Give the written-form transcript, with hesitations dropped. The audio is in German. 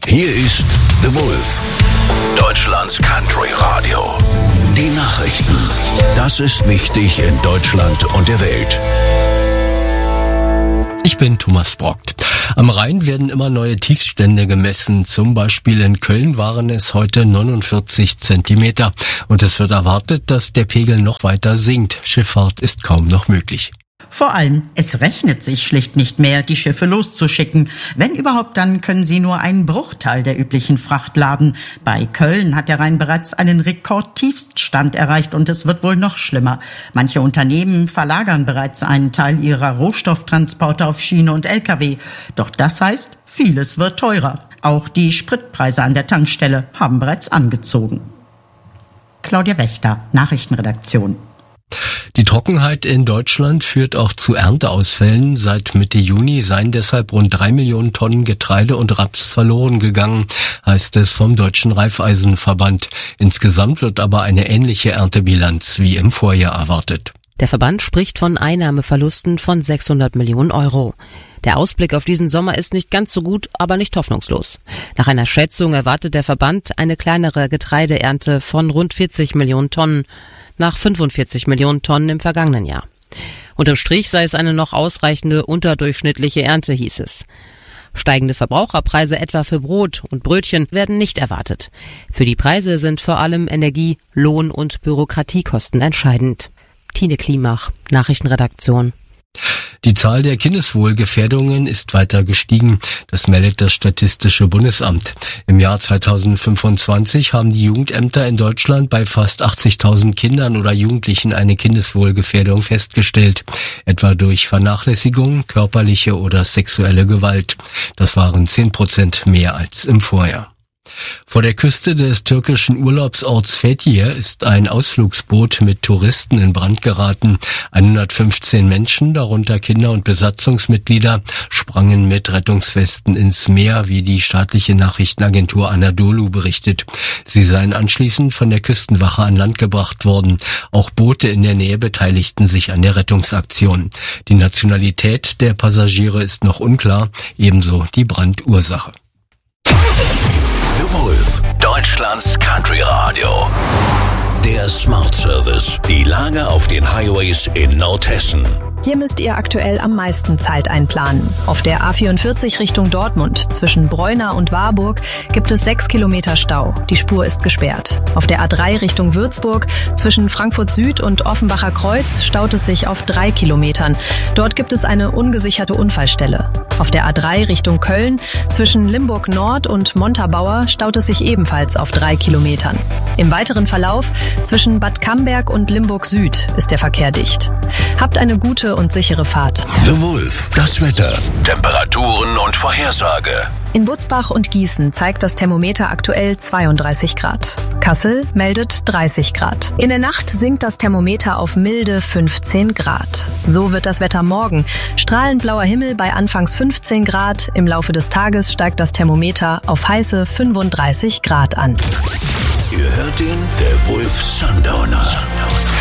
Hier ist The Wolf, Deutschlands Country Radio. Die Nachrichten. Das ist wichtig in Deutschland und der Welt. Ich bin Thomas Brockt. Am Rhein werden immer neue Tiefstände gemessen. Zum Beispiel in Köln waren es heute 49 Zentimeter. Und es wird erwartet, dass der Pegel noch weiter sinkt. Schifffahrt ist kaum noch möglich. Vor allem, es rechnet sich schlicht nicht mehr, die Schiffe loszuschicken. Wenn überhaupt, dann können sie nur einen Bruchteil der üblichen Fracht laden. Bei Köln hat der Rhein bereits einen Rekordtiefststand erreicht und es wird wohl noch schlimmer. Manche Unternehmen verlagern bereits einen Teil ihrer Rohstofftransporte auf Schiene und Lkw. Doch das heißt, vieles wird teurer. Auch die Spritpreise an der Tankstelle haben bereits angezogen. Claudia Wächter, Nachrichtenredaktion. Die Trockenheit in Deutschland führt auch zu Ernteausfällen. Seit Mitte Juni seien deshalb rund 3 Millionen Tonnen Getreide und Raps verloren gegangen, heißt es vom Deutschen Raiffeisenverband. Insgesamt wird aber eine ähnliche Erntebilanz wie im Vorjahr erwartet. Der Verband spricht von Einnahmeverlusten von 600 Millionen Euro. Der Ausblick auf diesen Sommer ist nicht ganz so gut, aber nicht hoffnungslos. Nach einer Schätzung erwartet der Verband eine kleinere Getreideernte von rund 40 Millionen Tonnen, nach 45 Millionen Tonnen im vergangenen Jahr. Unterm Strich sei es eine noch ausreichende unterdurchschnittliche Ernte, hieß es. Steigende Verbraucherpreise etwa für Brot und Brötchen werden nicht erwartet. Für die Preise sind vor allem Energie-, Lohn- und Bürokratiekosten entscheidend. Tine Klimach, Nachrichtenredaktion. Die Zahl der Kindeswohlgefährdungen ist weiter gestiegen. Das meldet das Statistische Bundesamt. Im Jahr 2025 haben die Jugendämter in Deutschland bei fast 80.000 Kindern oder Jugendlichen eine Kindeswohlgefährdung festgestellt. Etwa durch Vernachlässigung, körperliche oder sexuelle Gewalt. Das waren 10% mehr als im Vorjahr. Vor der Küste des türkischen Urlaubsorts Fethiye ist ein Ausflugsboot mit Touristen in Brand geraten. 115 Menschen, darunter Kinder und Besatzungsmitglieder, sprangen mit Rettungswesten ins Meer, wie die staatliche Nachrichtenagentur Anadolu berichtet. Sie seien anschließend von der Küstenwache an Land gebracht worden. Auch Boote in der Nähe beteiligten sich an der Rettungsaktion. Die Nationalität der Passagiere ist noch unklar, ebenso die Brandursache. The Wolf, Deutschlands Country Radio. Der Smart Service. Die Lage auf den Highways in Nordhessen. Hier müsst ihr aktuell am meisten Zeit einplanen. Auf der A44 Richtung Dortmund zwischen Breuna und Warburg gibt es 6 Kilometer Stau. Die Spur ist gesperrt. Auf der A3 Richtung Würzburg zwischen Frankfurt Süd und Offenbacher Kreuz staut es sich auf 3 Kilometern. Dort gibt es eine ungesicherte Unfallstelle. Auf der A3 Richtung Köln zwischen Limburg Nord und Montabaur staut es sich ebenfalls auf 3 Kilometern. Im weiteren Verlauf zwischen Bad Camberg und Limburg Süd ist der Verkehr dicht. Habt eine gute und sichere Fahrt. The Wolf, das Wetter, Temperaturen und Vorhersage. In Butzbach und Gießen zeigt das Thermometer aktuell 32 Grad. Kassel meldet 30 Grad. In der Nacht sinkt das Thermometer auf milde 15 Grad. So wird das Wetter morgen. Strahlend blauer Himmel bei anfangs 15 Grad. Im Laufe des Tages steigt das Thermometer auf heiße 35 Grad an. Ihr hört den The Wolf Sundowner.